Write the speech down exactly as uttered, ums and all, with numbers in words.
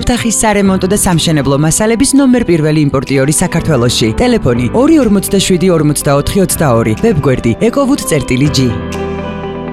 საფრთხის სარემონტო და სამშენებლო მასალების ნომერ პირველი იმპორტიორი საქართველოში. ტელეფონი ორი ორმოცდაშვიდი ორმოცდაოთხი ოცდაორი. ვებგვერდი ეკოვუთ წერტილი ჯი.